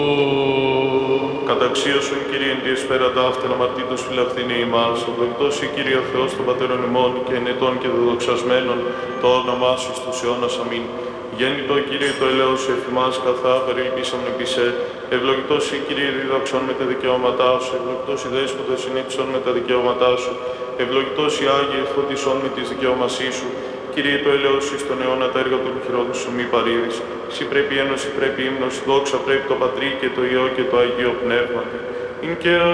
Καταξίωσον, Κύριε, εν τη εσφαίρα ταύτην αμαρτήτως φυλαχθήνε ημάς, ευλογητός η Κύριε ο Θεός των Πατέρων ημών και ενετών και δεδοξασμένων, το όνομά σου στους αιώνας. Αμήν. Γέννητο, Κύριε, το ελέος σου εφημάς καθά, παρελπίσαμεν επί σε. Ευλογητός η Κύριε, διδαξών με τα δικαιώματά σου. Ευλογητός η Δέσποτα, συνήθισον με τα δικαιώματά σου. Ευλογητός η Άγιε, φωτισών με τη δικαιώμασή σου. Κύριε, το ελέος σου στον αιώνα τα έργα των χειρόδου σου μη παρήδεις. Συ πρέπει ένωση, πρέπει ύμνος, δόξα πρέπει το Πατρί και το Υιό και το Αγίο Πνεύμα.